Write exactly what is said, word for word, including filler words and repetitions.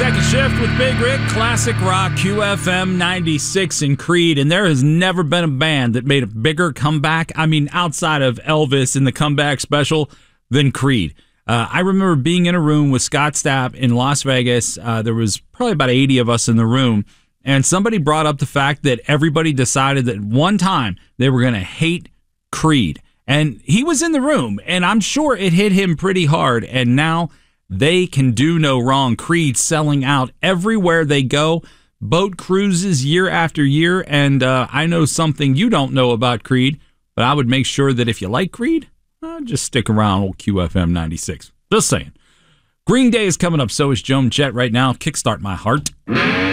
Second Shift with Big Rick, classic rock, Q F M ninety-six and Creed. And there has never been a band that made a bigger comeback, I mean, outside of Elvis in the comeback special, than Creed. Uh, I remember being in a room with Scott Stapp in Las Vegas. Uh, there was probably about eighty of us in the room. And somebody brought up the fact that everybody decided that one time they were going to hate Creed. And he was in the room, and I'm sure it hit him pretty hard. And now they can do no wrong. Creed selling out everywhere they go. Boat cruises year after year. And uh, I know something you don't know about Creed, but I would make sure that if you like Creed, uh, just stick around old Q F M ninety-six. Just saying. Green Day is coming up. So is Joan Jett right now. Kickstart My Heart.